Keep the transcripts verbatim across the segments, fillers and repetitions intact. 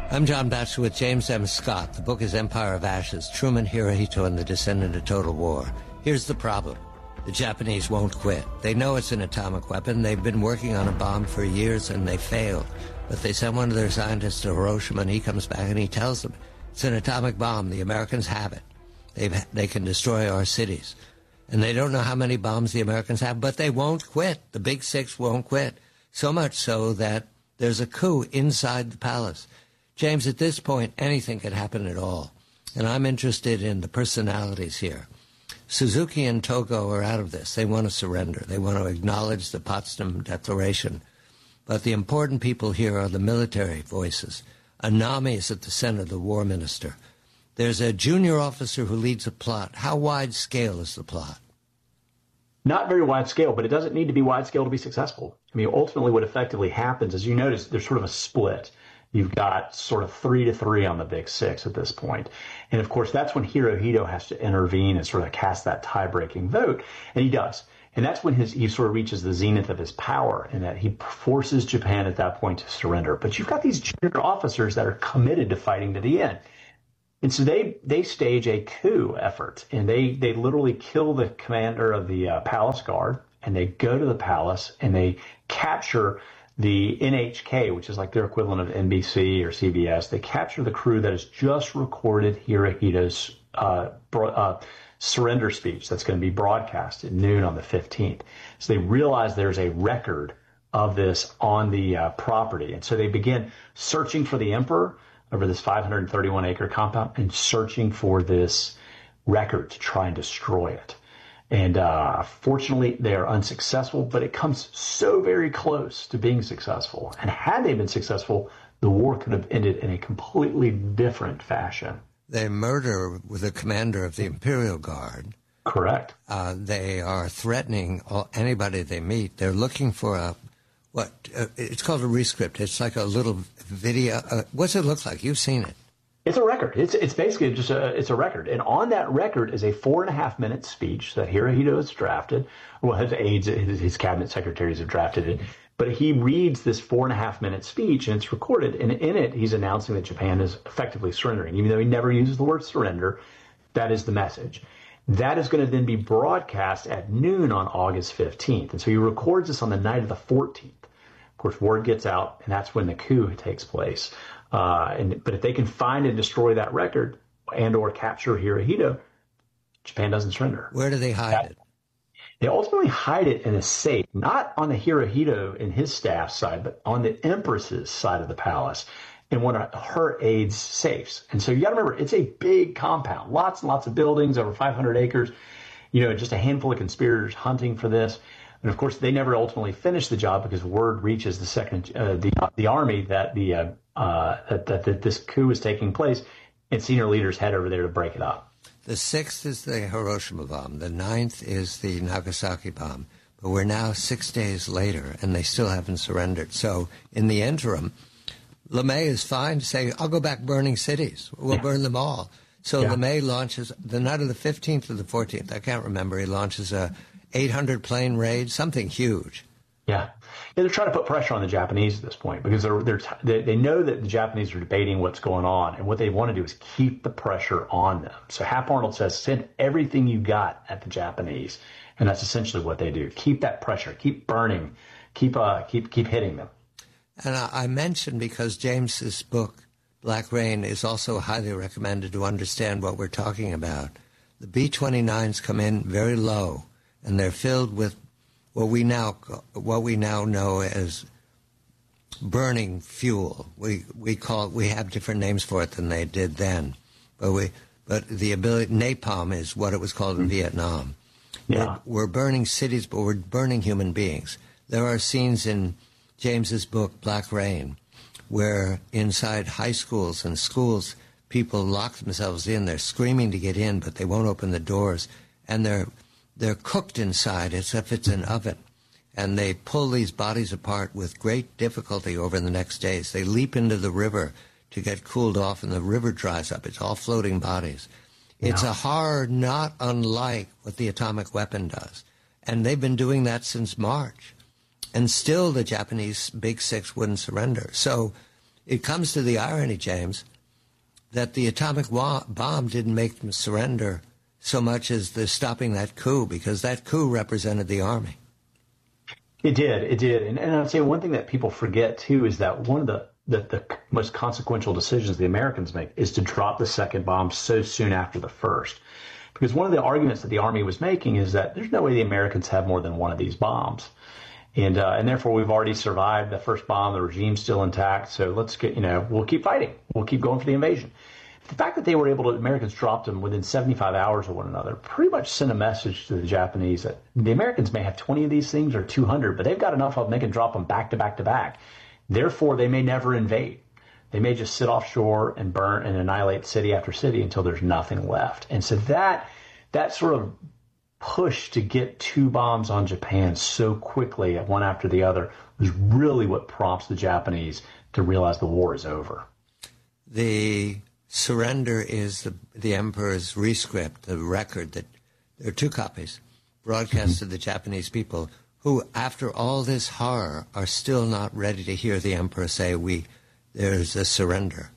I'm John Batchelor with James M. Scott. The book is Empire of Ashes, Truman, Hirohito, and the Descent into Total War. Here's the problem. The Japanese won't quit. They know it's an atomic weapon. They've been working on a bomb for years, and they failed. But they send one of their scientists to Hiroshima, and he comes back and he tells them, it's an atomic bomb. The Americans have it. They've, they can destroy our cities. And they don't know how many bombs the Americans have, but they won't quit. The Big Six won't quit. So much so that there's a coup inside the palace. James, at this point, anything could happen at all. And I'm interested in the personalities here. Suzuki and Togo are out of this. They want to surrender. They want to acknowledge the Potsdam Declaration. But the important people here are the military voices. Anami is at the center, the war minister. There's a junior officer who leads a plot. How wide scale is the plot? Not very wide scale, but it doesn't need to be wide scale to be successful. I mean, ultimately what effectively happens is, you notice there's sort of a split. You've got sort of three to three on the Big Six at this point. And of course, that's when Hirohito has to intervene and sort of cast that tie-breaking vote. And he does. And that's when his, he sort of reaches the zenith of his power, in that he forces Japan at that point to surrender. But you've got these junior officers that are committed to fighting to the end. And so they, they stage a coup effort, and they, they literally kill the commander of the uh, palace guard, and they go to the palace and they capture the N H K, which is like their equivalent of N B C or C B S. They capture the crew that has just recorded Hirohito's uh, bro- uh, surrender speech that's going to be broadcast at noon on the fifteenth. So they realize there's a record of this on the uh, property. And so they begin searching for the emperor over this five hundred thirty-one acre compound and searching for this record to try and destroy it. And uh, fortunately, they are unsuccessful, but it comes so very close to being successful. And had they been successful, the war could have ended in a completely different fashion. They murder the commander of the Imperial Guard. Correct. Uh, they are threatening all, anybody they meet. They're looking for a, what, uh, it's called a rescript. It's like a little video. Uh, what's it look like? You've seen it. It's a record. It's it's basically just a it's a record, and on that record is a four and a half minute speech that Hirohito has drafted. Well, his aides, his, his cabinet secretaries have drafted it, but he reads this four and a half minute speech, and it's recorded. And in it, he's announcing that Japan is effectively surrendering, even though he never uses the word surrender. That is the message. That is going to then be broadcast at noon on August fifteenth, and so he records this on the night of the fourteenth. Of course, word gets out, and that's when the coup takes place. Uh, and, but if they can find and destroy that record and or capture Hirohito, Japan doesn't surrender. Where do they hide that, it? They ultimately hide it in a safe, not on the Hirohito and his staff side, but on the Empress's side of the palace in one of her aides' safes. And so you got to remember, it's a big compound, lots and lots of buildings, over five hundred acres, you know, just a handful of conspirators hunting for this. And of course, they never ultimately finish the job because word reaches the second, uh, the the army that the uh, uh, that, that that this coup is taking place, and senior leaders head over there to break it up. The sixth is the Hiroshima bomb. The ninth is the Nagasaki bomb. But we're now six days later, and they still haven't surrendered. So in the interim, LeMay is fine to say, I'll go back burning cities. We'll yeah. burn them all. So yeah. LeMay launches, the night of the fifteenth or the fourteenth, I can't remember, he launches a eight hundred plane raid, something huge. Yeah. yeah. They're trying to put pressure on the Japanese at this point because they're, they're, they they know that the Japanese are debating what's going on, and what they want to do is keep the pressure on them. So Hap Arnold says, send everything you got at the Japanese. And that's essentially what they do. Keep that pressure. Keep burning. Keep uh, keep keep hitting them. And I, I mentioned because James's book, Black Rain, is also highly recommended to understand what we're talking about. The B twenty-nines come in very low, and they're filled with what we now what we now know as burning fuel. We we call it, we have different names for it than they did then, but we but the ability napalm is what it was called in mm-hmm. Vietnam. Yeah. We're, we're burning cities, but we're burning human beings. There are scenes in James's book, Black Rain, where inside high schools and schools, people lock themselves in. They're screaming to get in, but they won't open the doors. And they're they're cooked inside as if it's an oven. And they pull these bodies apart with great difficulty over the next days. They leap into the river to get cooled off, and the river dries up. It's all floating bodies. It's a horror not unlike what the atomic weapon does. And they've been doing that since March. And still the Japanese Big Six wouldn't surrender. So it comes to the irony, James, that the atomic wa- bomb didn't make them surrender so much as the stopping that coup, because that coup represented the army. It did, it did. And, and I'd say one thing that people forget, too, is that one of the, the, the most consequential decisions the Americans make is to drop the second bomb so soon after the first. Because one of the arguments that the Army was making is that there's no way the Americans have more than one of these bombs. And uh, and therefore, we've already survived the first bomb. The regime's still intact. So let's get, you know, we'll keep fighting. We'll keep going for the invasion. The fact that they were able to, Americans dropped them within seventy-five hours of one another, pretty much sent a message to the Japanese that the Americans may have twenty of these things or two hundred, but they've got enough of them they can drop them back to back to back. Therefore, they may never invade. They may just sit offshore and burn and annihilate city after city until there's nothing left. And so that that sort of push to get two bombs on Japan so quickly, one after the other, was really what prompts the Japanese to realize the war is over. The surrender is the, the emperor's rescript, the record that there are two copies broadcast mm-hmm. to the Japanese people, who, after all this horror, are still not ready to hear the emperor say, "We, there's a surrender,"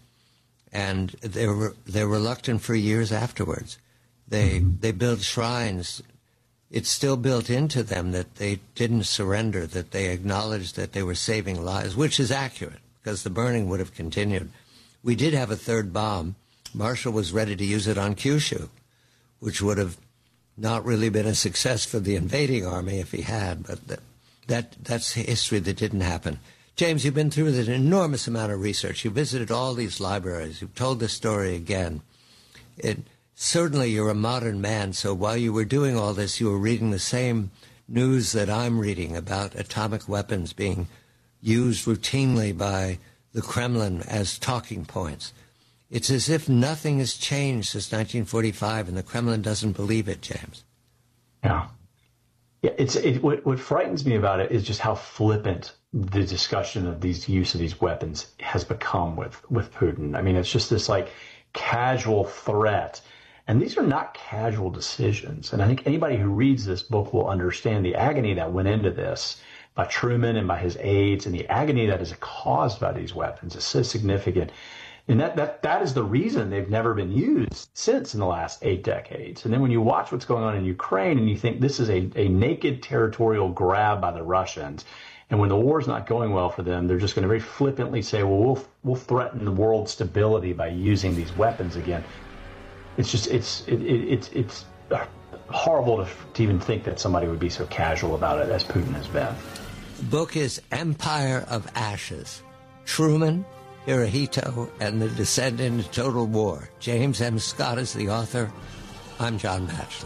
and they're they're reluctant for years afterwards. They mm-hmm. they build shrines. It's still built into them that they didn't surrender, that they acknowledged that they were saving lives, which is accurate because the burning would have continued. We did have a third bomb. Marshall was ready to use it on Kyushu, which would have not really been a success for the invading army if he had, but that, that that's history that didn't happen. James, you've been through an enormous amount of research. You visited all these libraries. You've told this story again. It, certainly you're a modern man, so while you were doing all this, you were reading the same news that I'm reading about atomic weapons being used routinely by the Kremlin as talking points. It's as if nothing has changed since nineteen forty-five, and the Kremlin doesn't believe it, James. Yeah. Yeah, it's it, what, what frightens me about it is just how flippant the discussion of these use of these weapons has become with, with Putin. I mean, it's just this like casual threat. And these are not casual decisions. And I think anybody who reads this book will understand the agony that went into this by Truman and by his aides, and the agony that is caused by these weapons is so significant. And that, that, that is the reason they've never been used since in the last eight decades. And then when you watch what's going on in Ukraine and you think this is a, a naked territorial grab by the Russians, and when the war's not going well for them, they're just going to very flippantly say, well, we'll, we'll threaten the world's stability by using these weapons again. It's just, it's, it, it, it's, it's horrible to, to even think that somebody would be so casual about it as Putin has been. The book is Empire of Ashes. Truman, Hirohito, and the Descent into Total War. James M. Scott is the author. I'm John Batchelor.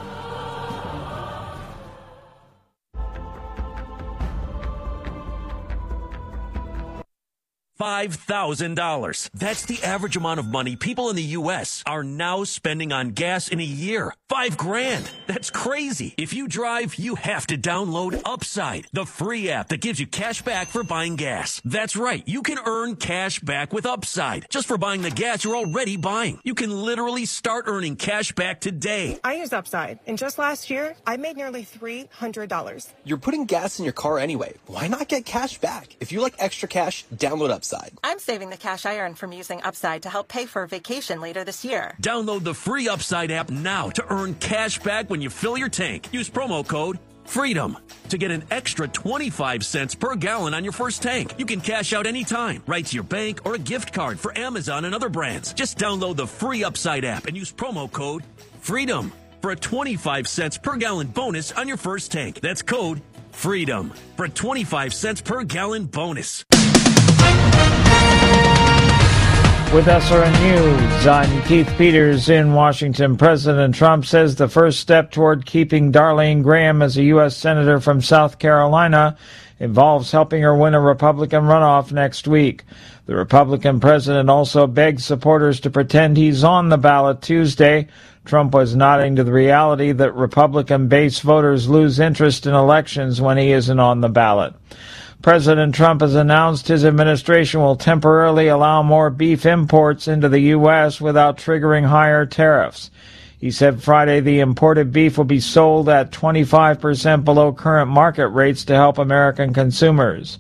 five thousand dollars. That's the average amount of money people in the U S are now spending on gas in a year. Five grand. That's crazy. If you drive, you have to download Upside, the free app that gives you cash back for buying gas. That's right. You can earn cash back with Upside just for buying the gas you're already buying. You can literally start earning cash back today. I use Upside, and just last year, I made nearly three hundred dollars. You're putting gas in your car anyway. Why not get cash back? If you like extra cash, download Upside. I'm saving the cash I earn from using Upside to help pay for a vacation later this year. Download the free Upside app now to earn cash back when you fill your tank. Use promo code FREEDOM to get an extra twenty-five cents per gallon on your first tank. You can cash out anytime, right to your bank or a gift card for Amazon and other brands. Just download the free Upside app and use promo code FREEDOM for a twenty-five cents per gallon bonus on your first tank. That's code FREEDOM for a twenty-five cents per gallon bonus. With S R N News, I'm Keith Peters in Washington. President Trump says the first step toward keeping Darlene Graham as a U S Senator from South Carolina involves helping her win a Republican runoff next week. The Republican president also begged supporters to pretend he's on the ballot Tuesday. Trump was nodding to the reality that Republican-based voters lose interest in elections when he isn't on the ballot. President Trump has announced his administration will temporarily allow more beef imports into the U S without triggering higher tariffs. He said Friday the imported beef will be sold at twenty-five percent below current market rates to help American consumers.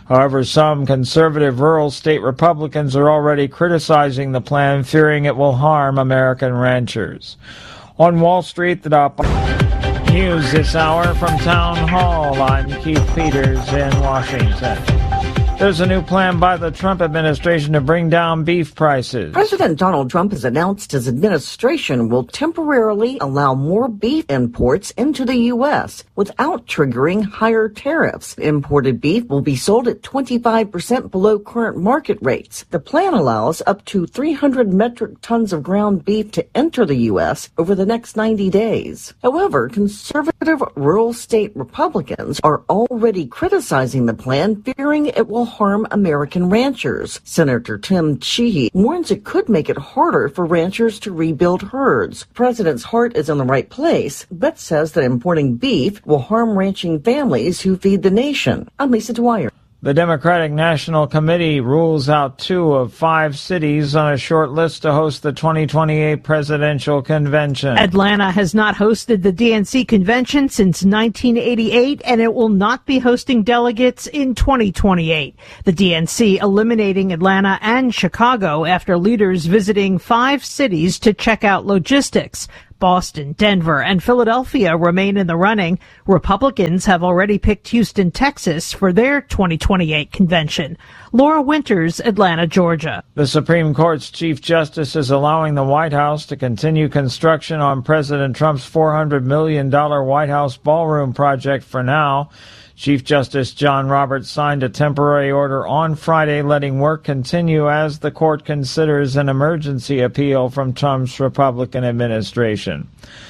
However, some conservative rural state Republicans are already criticizing the plan, fearing it will harm American ranchers. On Wall Street, the Dow News this hour from Town Hall. I'm Keith Peters in Washington. There's a new plan by the Trump administration to bring down beef prices. President Donald Trump has announced his administration will temporarily allow more beef imports into the U S without triggering higher tariffs. Imported beef will be sold at twenty-five percent below current market rates. The plan allows up to three hundred metric tons of ground beef to enter the U S over the next ninety days. However, conservative rural state Republicans are already criticizing the plan, fearing it will harm American ranchers. Senator Tim Sheehy warns it could make it harder for ranchers to rebuild herds. The president's heart is in the right place, but says that importing beef will harm ranching families who feed the nation. I'm Lisa Dwyer. The Democratic National Committee rules out two of five cities on a short list to host the twenty twenty-eight presidential convention. Atlanta has not hosted the D N C convention since nineteen eighty-eight, and it will not be hosting delegates in twenty twenty-eight. The D N C eliminating Atlanta and Chicago after leaders visiting five cities to check out logistics. Boston, Denver, and Philadelphia remain in the running. Republicans have already picked Houston, Texas for their twenty twenty-eight convention. Laura Winters, Atlanta, Georgia. The Supreme Court's Chief Justice is allowing the White House to continue construction on President Trump's four hundred million dollars White House ballroom project for now. Chief Justice John Roberts signed a temporary order on Friday letting work continue as the court considers an emergency appeal from Trump's Republican administration.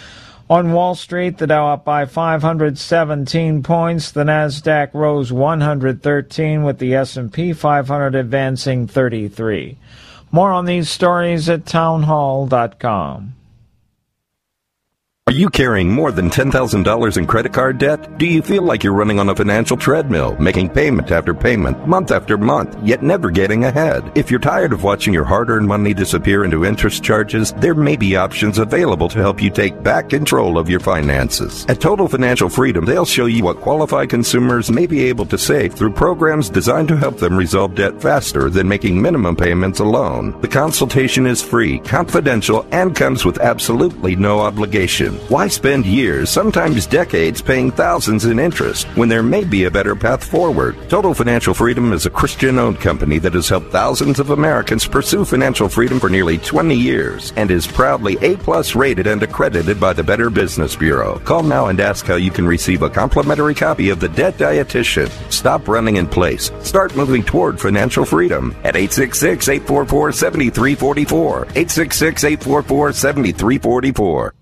On Wall Street, the Dow up by five hundred seventeen points. The Nasdaq rose one hundred thirteen, with the S and P five hundred advancing thirty-three. More on these stories at townhall dot com. Are you carrying more than ten thousand dollars in credit card debt? Do you feel like you're running on a financial treadmill, making payment after payment, month after month, yet never getting ahead? If you're tired of watching your hard-earned money disappear into interest charges, there may be options available to help you take back control of your finances. At Total Financial Freedom, they'll show you what qualified consumers may be able to save through programs designed to help them resolve debt faster than making minimum payments alone. The consultation is free, confidential, and comes with absolutely no obligation. Why spend years, sometimes decades, paying thousands in interest when there may be a better path forward? Total Financial Freedom is a Christian-owned company that has helped thousands of Americans pursue financial freedom for nearly twenty years and is proudly A-plus rated and accredited by the Better Business Bureau. Call now and ask how you can receive a complimentary copy of The Debt Dietitian. Stop running in place. Start moving toward financial freedom at eight six six, eight four four, seven three four four, eight six six, eight four four, seven three four four.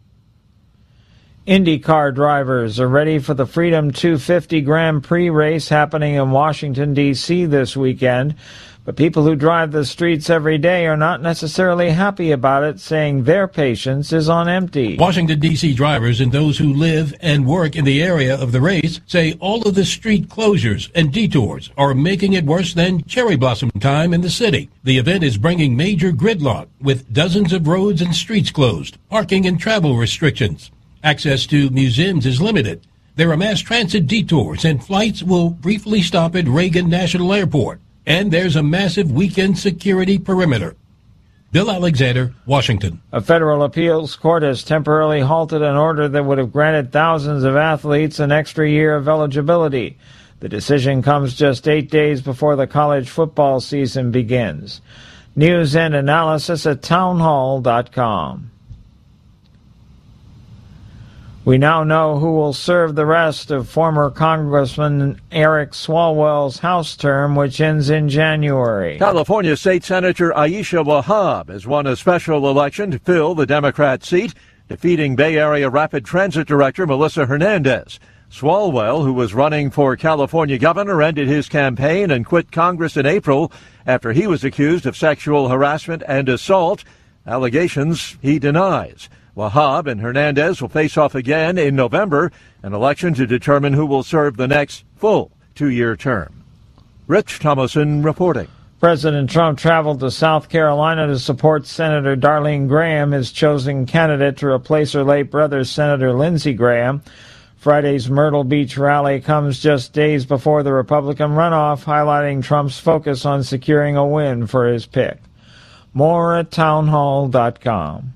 IndyCar drivers are ready for the Freedom two fifty Grand Prix race happening in Washington, D C this weekend. But people who drive the streets every day are not necessarily happy about it, saying their patience is on empty. Washington, D C drivers and those who live and work in the area of the race say all of the street closures and detours are making it worse than cherry blossom time in the city. The event is bringing major gridlock with dozens of roads and streets closed, parking and travel restrictions. Access to museums is limited. There are mass transit detours, and flights will briefly stop at Reagan National Airport. And there's a massive weekend security perimeter. Bill Alexander, Washington. A federal appeals court has temporarily halted an order that would have granted thousands of athletes an extra year of eligibility. The decision comes just eight days before the college football season begins. News and analysis at townhall dot com. We now know who will serve the rest of former Congressman Eric Swalwell's House term, which ends in January. California State Senator Aisha Wahab has won a special election to fill the Democrat seat, defeating Bay Area Rapid Transit Director Melissa Hernandez. Swalwell, who was running for California governor, ended his campaign and quit Congress in April after he was accused of sexual harassment and assault, allegations he denies. Wahab and Hernandez will face off again in November, an election to determine who will serve the next full two-year term. Rich Thomason reporting. President Trump traveled to South Carolina to support Senator Darlene Graham, his chosen candidate to replace her late brother, Senator Lindsey Graham. Friday's Myrtle Beach rally comes just days before the Republican runoff, highlighting Trump's focus on securing a win for his pick. More at townhall dot com.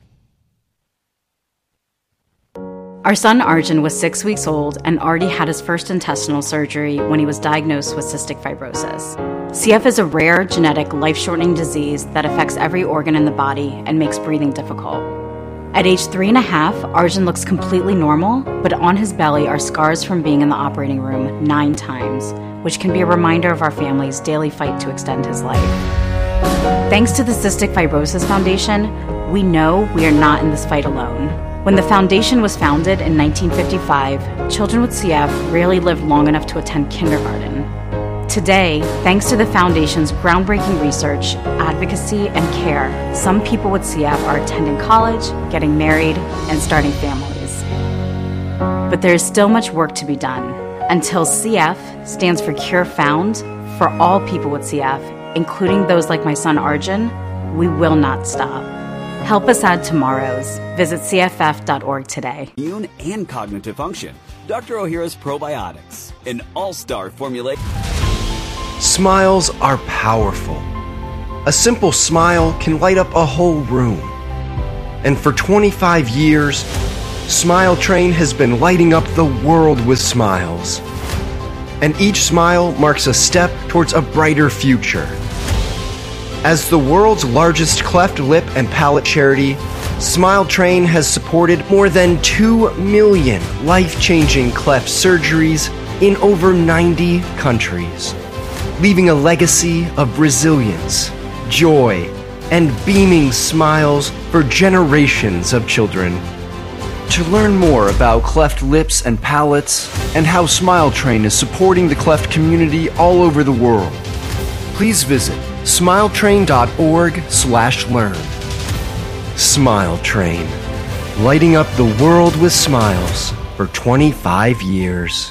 Our son Arjun was six weeks old and already had his first intestinal surgery when he was diagnosed with cystic fibrosis. C F is a rare, genetic, life-shortening disease that affects every organ in the body and makes breathing difficult. At age three and a half, Arjun looks completely normal, but on his belly are scars from being in the operating room nine times, which can be a reminder of our family's daily fight to extend his life. Thanks to the Cystic Fibrosis Foundation, we know we are not in this fight alone. When the foundation was founded in nineteen fifty-five, children with C F rarely lived long enough to attend kindergarten. Today, thanks to the foundation's groundbreaking research, advocacy, and care, some people with C F are attending college, getting married, and starting families. But there is still much work to be done. Until C F stands for Cure Found, for all people with C F, including those like my son Arjun, we will not stop. Help us add tomorrows. Visit C F F dot org today. Immune and cognitive function. Doctor O'Hara's Probiotics, an all-star formulation. Smiles are powerful. A simple smile can light up a whole room. And for twenty-five years, Smile Train has been lighting up the world with smiles. And each smile marks a step towards a brighter future. As the world's largest cleft lip and palate charity, Smile Train has supported more than two million life-changing cleft surgeries in over ninety countries, leaving a legacy of resilience, joy, and beaming smiles for generations of children. To learn more about cleft lips and palates and how Smile Train is supporting the cleft community all over the world, please visit smiletrain dot org slash learn. Smile Train, lighting up the world with smiles for twenty-five years.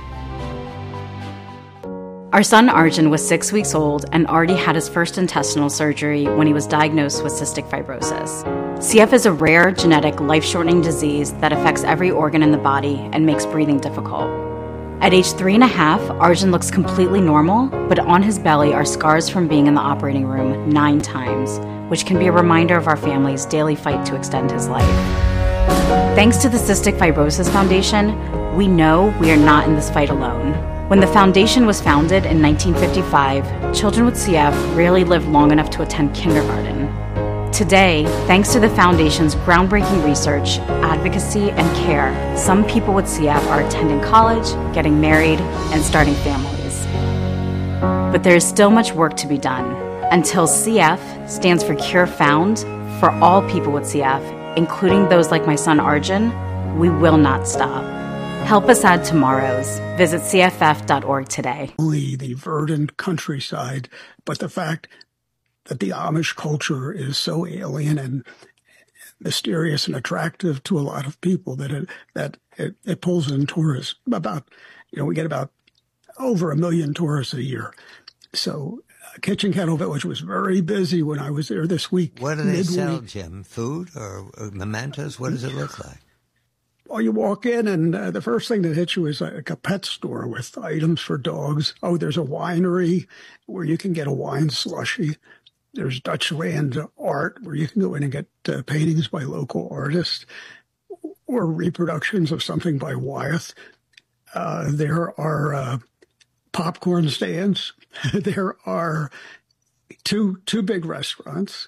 Our son Arjun was six weeks old and already had his first intestinal surgery when he was diagnosed with cystic fibrosis. C F is a rare, genetic, life-shortening disease that affects every organ in the body and makes breathing difficult. At age three and a half, Arjun looks completely normal, but on his belly are scars from being in the operating room nine times, which can be a reminder of our family's daily fight to extend his life. Thanks to the Cystic Fibrosis Foundation, we know we are not in this fight alone. When the foundation was founded in nineteen fifty-five, children with C F rarely lived long enough to attend kindergarten. Today, thanks to the foundation's groundbreaking research, advocacy, and care, some people with C F are attending college, getting married, and starting families. But there is still much work to be done. Until C F stands for Cure Found, for all people with C F, including those like my son Arjun, we will not stop. Help us add tomorrows. Visit C F F dot org today. Only the verdant countryside, but the fact that the Amish culture is so alien and mysterious and attractive to a lot of people that it, that it, it pulls in tourists. About, you know, we get about over a million tourists a year. So uh, Kitchen Kettle Village was very busy when I was there this week. What do they midweek. sell, Jim? Food or, or mementos? What does it look like? Well, you walk in, and uh, the first thing that hits you is like a pet store with items for dogs. Oh, there's a winery where you can get a wine slushy. There's Dutch land art where you can go in and get uh, paintings by local artists or reproductions of something by Wyeth. Uh, there are uh, popcorn stands. There are two two big restaurants.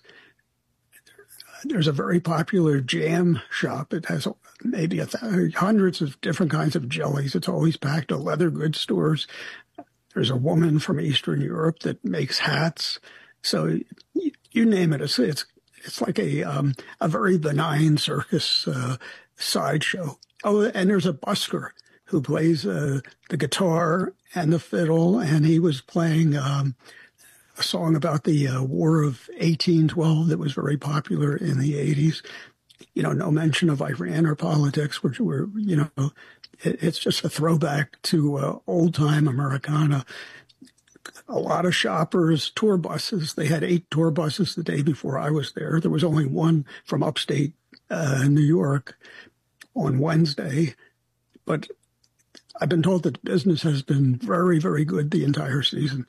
There's a very popular jam shop. It has maybe a th- hundreds of different kinds of jellies. It's always packed. A leather goods stores. There's a woman from Eastern Europe that makes hats. So you, you name it. It's it's it's like a um, a very benign circus uh, sideshow. Oh, and there's a busker who plays uh, the guitar and the fiddle, and he was playing um, a song about the uh, War of eighteen twelve that was very popular in the eighties. You know, no mention of Iran or politics, which were, you know, it, it's just a throwback to uh, old-time Americana. A lot of shoppers, tour buses. They had eight tour buses the day before I was there. There was only one from upstate uh, New York on Wednesday. but I've been told that business has been very, very good the entire season.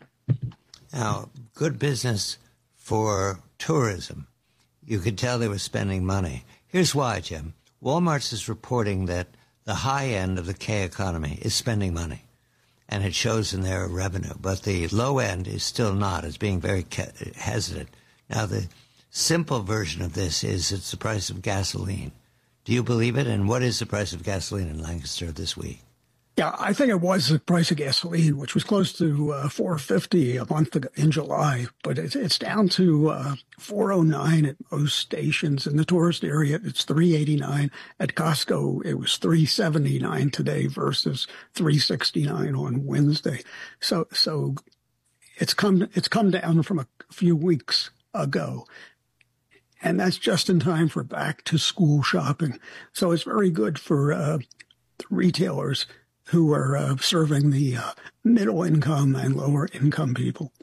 Now, good business for tourism. You could tell they were spending money. Here's why, Jim. Walmart is reporting that the high end of the K economy is spending money, and it shows in their revenue. But the low end is still not. It's being very hesitant. Now, the simple version of this is it's the price of gasoline. Do you believe it? And what is the price of gasoline in Lancaster this week? Yeah, I think it was the price of gasoline, which was close to uh, four fifty a month ago in July, but it's, it's down to uh, four oh nine at most stations. In the tourist area, it's three eighty-nine. At Costco, it was three seventy-nine today versus three sixty-nine on Wednesday. So, so it's come it's come down from a few weeks ago. And that's just in time for back to school shopping. So it's very good for uh, the retailers who are uh, serving the uh, middle income and lower income people.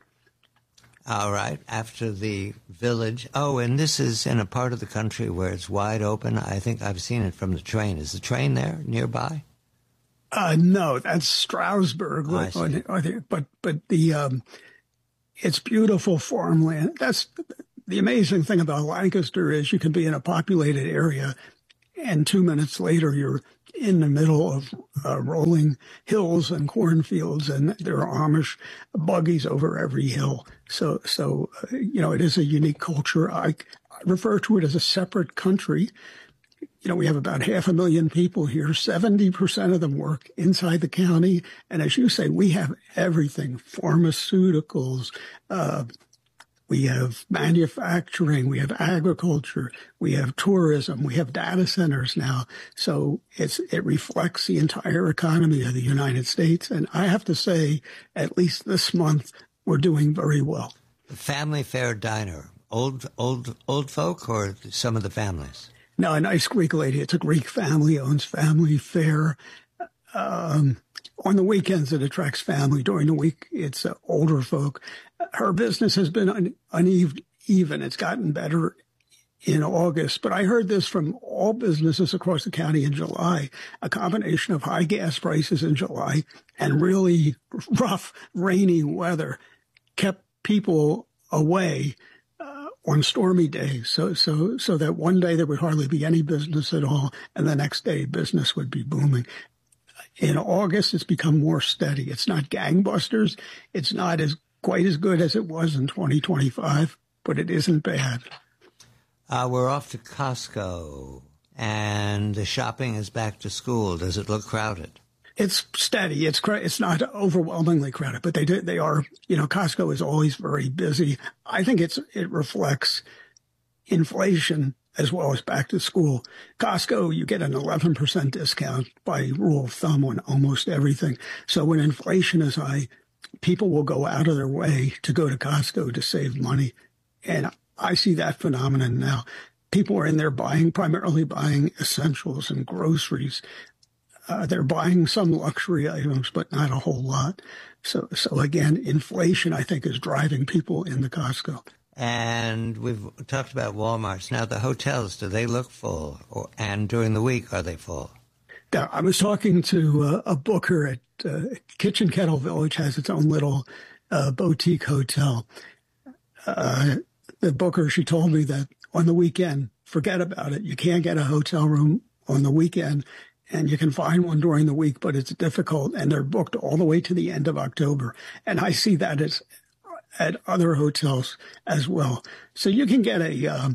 All right. After the Village. Oh, and this is in a part of the country where it's wide open. I think I've seen it from the train. Is the train there nearby? Uh, no, that's Stroudsburg. Oh, I see. Or the, but but the um, it's beautiful farmland. That's the amazing thing about Lancaster is you can be in a populated area, and two minutes later you're in the middle of uh, rolling hills and cornfields, and there are Amish buggies over every hill. So, so uh, you know, it is a unique culture. I, I refer to it as a separate country. You know, we have about half a million people here. seventy percent of them work inside the county. And as you say, we have everything, pharmaceuticals, uh, we have manufacturing, we have agriculture, we have tourism, we have data centers now. So it's it reflects the entire economy of the United States. And I have to say, at least this month, we're doing very well. The Family Fare Diner, old old old folk or some of the families? No, a nice Greek lady. It's a Greek family, owns Family Fare. Um, on the weekends, it attracts family. During the week, it's uh, older folk. Her business has been un- uneven. It's gotten better in August. But I heard this from all businesses across the county in July, a combination of high gas prices in July and really rough, rainy weather kept people away uh, on stormy days. So, so, so that one day there would hardly be any business at all, and the next day business would be booming. In August, it's become more steady. It's not gangbusters. It's not as quite as good as it was in twenty twenty-five, but it isn't bad. Uh, we're off to Costco, and the shopping is back to school. Does it look crowded? It's steady. It's it's not overwhelmingly crowded, but they do, they are. You know, Costco is always very busy. I think it's it reflects inflation as well as back to school. Costco, you get an eleven percent discount by rule of thumb on almost everything. So when inflation is high, people will go out of their way to go to Costco to save money. And I see that phenomenon now. People are in there buying, primarily buying essentials and groceries. Uh, they're buying some luxury items, but not a whole lot. So, so again, inflation, I think, is driving people into Costco. And we've talked about Walmarts. Now, the hotels, do they look full? Or, and during the week, are they full? Yeah, I was talking to uh, a booker at uh, Kitchen Kettle Village, has its own little uh, boutique hotel. Uh, the booker, she told me that on the weekend, forget about it. You can't get a hotel room on the weekend, and you can find one during the week, but it's difficult, and they're booked all the way to the end of October. And I see that as at other hotels as well. So you can get a um,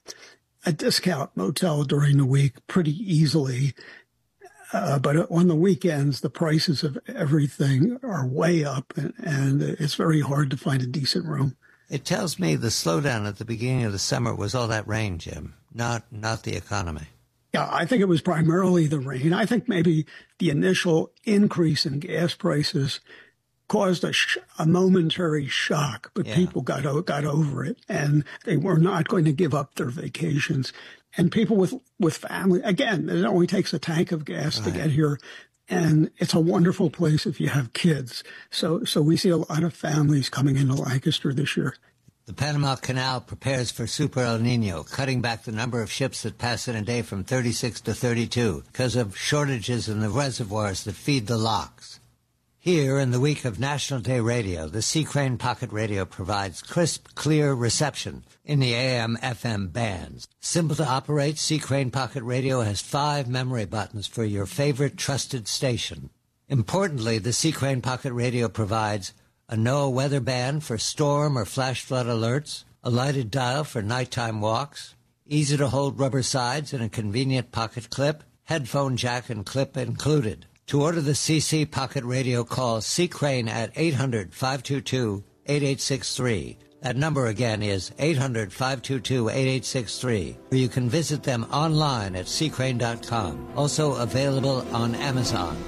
a discount motel during the week pretty easily. Uh, but on the weekends, the prices of everything are way up, and, and it's very hard to find a decent room. It tells me the slowdown at the beginning of the summer was all that rain, Jim, not not the economy. Yeah, I think it was primarily the rain. I think maybe the initial increase in gas prices caused a, sh- a momentary shock, but yeah. people got o- got over it, and they were not going to give up their vacations. And people with, with family, again, it only takes a tank of gas right. to get here, and it's a wonderful place if you have kids. So so we see a lot of families coming into Lancaster this year. The Panama Canal prepares for Super El Nino, cutting back the number of ships that pass in a day from thirty-six to thirty-two because of shortages in the reservoirs that feed the locks. Here, in the week of National Day Radio, the Sea Crane Pocket Radio provides crisp, clear reception in the A M F M bands. Simple to operate, Sea Crane Pocket Radio has five memory buttons for your favorite trusted station. Importantly, the Sea Crane Pocket Radio provides a NOAA weather band for storm or flash flood alerts, a lighted dial for nighttime walks, easy-to-hold rubber sides and a convenient pocket clip, headphone jack and clip included. To order the C C Pocket Radio, call Sea Crane at eight hundred, five two two, eight eight six three. That number again is eight hundred, five two two, eight eight six three. Or you can visit them online at sea crane dot com. Also available on Amazon.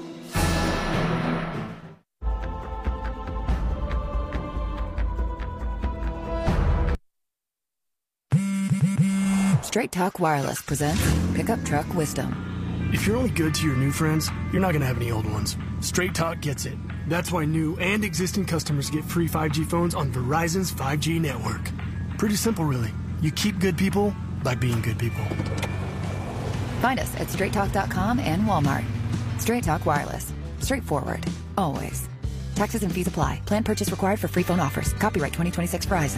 Straight Talk Wireless presents Pickup Truck Wisdom. If you're only good to your new friends, you're not going to have any old ones. Straight Talk gets it. That's why new and existing customers get free five G phones on Verizon's five G network. Pretty simple, really. You keep good people by being good people. Find us at straight talk dot com and Walmart. Straight Talk Wireless. Straightforward. Always. Taxes and fees apply. Plan purchase required for free phone offers. Copyright twenty twenty-six Verizon.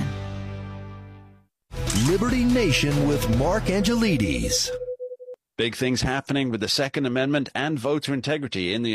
Liberty Nation with Mark Angelides. Big things happening with the Second Amendment and voter integrity in the